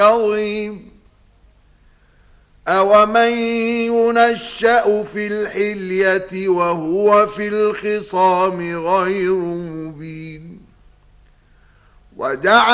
عظيم. أومن ينشأ في الحلية وهو في الخصام غير مبين. وجعل